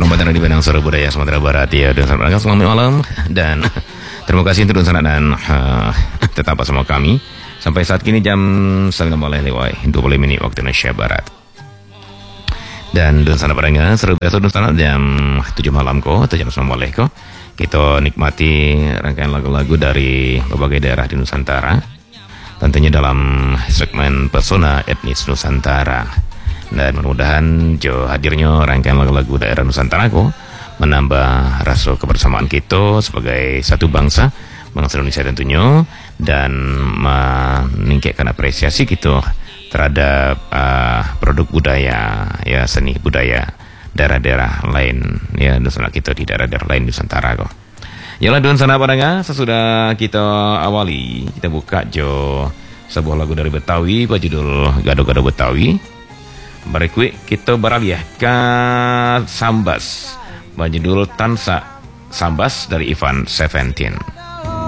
Kembali di Benang Suara Budaya Sumatera Barat ya. Dan selamat malam dan terima kasih untuk sana dan tetap bersama kami sampai saat kini jam 9:20 menit waktu Indonesia Barat. Dan sana padanya seru biasa sana jam 7 malam kok atau jam 9 kok kita nikmati rangkaian lagu-lagu dari berbagai daerah di Nusantara, tentunya dalam segmen Pesona Etnis Nusantara. Dan mudah-mudahan hadirnya rangkaian lagu-lagu daerah Nusantara kok menambah rasa kebersamaan kita sebagai satu bangsa Indonesia tentunya, dan meningkatkan apresiasi kita terhadap produk budaya ya, seni budaya daerah-daerah lain ya, Nusantara kita di daerah-daerah lain Nusantara kok. Yalah dan sana padanya sesudah kita awali, kita buka sebuah lagu dari Betawi berjudul Gado-Gado Betawi. Berikut kita beralih ke Sambas berjudul Tansa Sambas dari Ivan Seventeen.